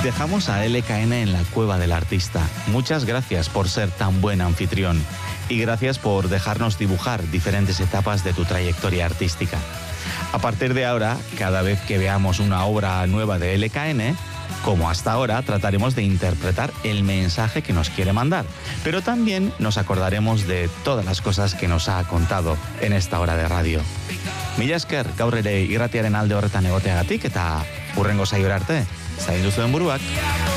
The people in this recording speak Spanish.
Dejamos a LKN en la cueva del artista. Muchas gracias por ser tan buen anfitrión y gracias por dejarnos dibujar diferentes etapas de tu trayectoria artística. A partir de ahora, cada vez que veamos una obra nueva de LKN, como hasta ahora, trataremos de interpretar el mensaje que nos quiere mandar, pero también nos acordaremos de todas las cosas que nos ha contado en esta hora de radio. Mila esker, gaur ere irratiaren alde horretan egoteagatik eta hurrengo saiora arte, zaindu zuen buruak.